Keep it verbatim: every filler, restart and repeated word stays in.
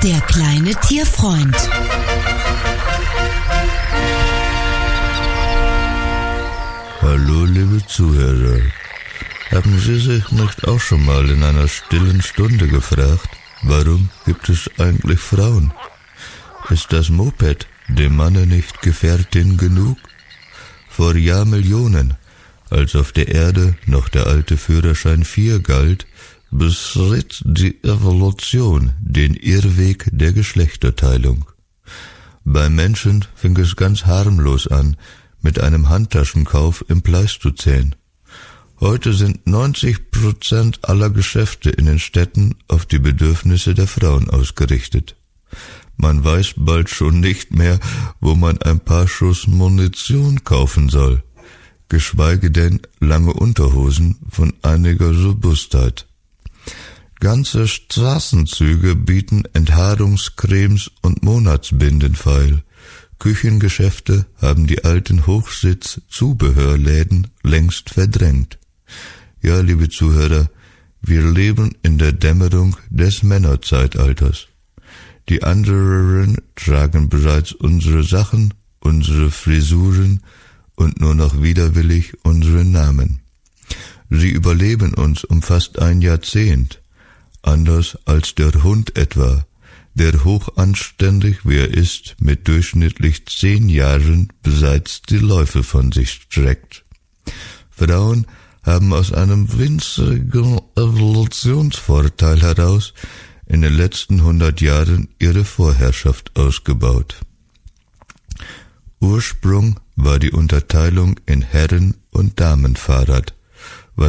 Der kleine Tierfreund. Hallo, liebe Zuhörer. Haben Sie sich nicht auch schon mal in einer stillen Stunde gefragt, warum gibt es eigentlich Frauen? Ist das Moped dem Manne nicht Gefährtin genug? Vor Jahrmillionen, als auf der Erde noch der alte Führerschein vier galt, beschritt die Evolution den Irrweg der Geschlechterteilung. Beim Menschen fing es ganz harmlos an, mit einem Handtaschenkauf im Pleistozän. Heute sind neunzig Prozent aller Geschäfte in den Städten auf die Bedürfnisse der Frauen ausgerichtet. Man weiß bald schon nicht mehr, wo man ein paar Schuss Munition kaufen soll, geschweige denn lange Unterhosen von einiger Robustheit. Ganze Straßenzüge bieten Enthaarungscremes und Monatsbinden feil. Küchengeschäfte haben die alten Hochsitz-Zubehörläden längst verdrängt. Ja, liebe Zuhörer, wir leben in der Dämmerung des Männerzeitalters. Die anderen tragen bereits unsere Sachen, unsere Frisuren und nur noch widerwillig unsere Namen. Sie überleben uns um fast ein Jahrzehnt, anders als der Hund etwa, der hochanständig, wie er ist, mit durchschnittlich zehn Jahren bereits die Läufe von sich streckt. Frauen haben aus einem winzigen Evolutionsvorteil heraus in den letzten hundert Jahren ihre Vorherrschaft ausgebaut. Ursprung war die Unterteilung in Herren- und Damenfahrrad.